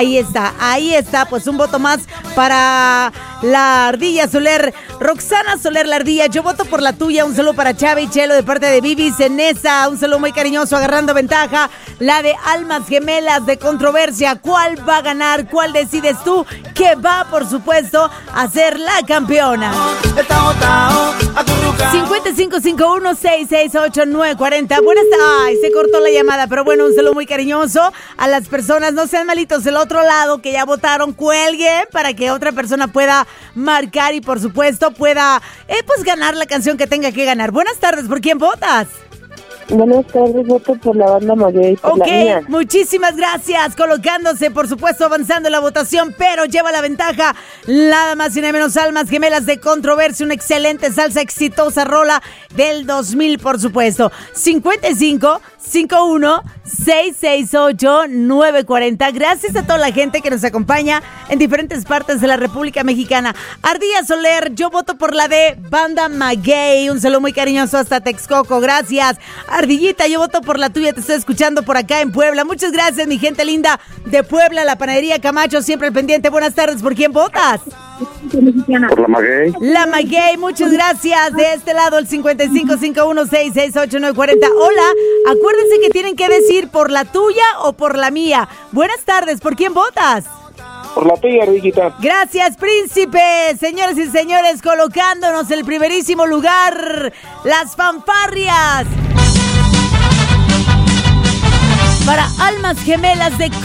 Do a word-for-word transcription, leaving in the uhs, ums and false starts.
Ahí está, ahí está, pues un voto más para la Ardilla Soler. Roxana Soler, la Ardilla, yo voto por la tuya. Un saludo para Chava y Chelo de parte de Vivi Cenesa. Un saludo muy cariñoso, agarrando ventaja. La de Almas Gemelas de Controversia. ¿Cuál va a ganar? ¿Cuál decides tú? Que va, por supuesto, a ser la campeona. cincuenta y cinco cincuenta y uno sesenta y seis ochenta y nueve cuarenta. Buenas tardes. Ay, se cortó la llamada, pero bueno, un saludo muy cariñoso a las personas. No sean malitos del otro lado que ya votaron. Cuelguen para que otra persona pueda marcar y, por supuesto, pueda eh, pues ganar la canción que tenga que ganar. Buenas tardes. ¿Por quién votas? Buenas tardes, voto por la banda Maguey. Ok, la mía. Muchísimas gracias. Colocándose, por supuesto, avanzando la votación, pero lleva la ventaja nada más y nada menos Almas Gemelas de Controversia. Una excelente salsa, exitosa rola del dos mil, por supuesto. cincuenta y cinco cincuenta y uno sesenta y seis ochenta y nueve cuarenta. Gracias a toda la gente que nos acompaña en diferentes partes de la República Mexicana. Ardilla Soler, yo voto por la de Banda Maguey. Un saludo muy cariñoso hasta Texcoco. Gracias. Ardillita, yo voto por la tuya. Te estoy escuchando por acá en Puebla. Muchas gracias, mi gente linda de Puebla, la Panadería Camacho, siempre al pendiente. Buenas tardes. ¿Por quién votas? Por la Maguey. La Maguey, muchas gracias. De este lado, el cincuenta y cinco cincuenta y uno sesenta y seis ochenta y nueve cuarenta. Hola, acuérdense que tienen que decir por la tuya o por la mía. Buenas tardes, ¿por quién votas? Por la tuya, Ardillita. Gracias, príncipe. Señores y señores, colocándonos el primerísimo lugar, las fanfarrias para Almas Gemelas de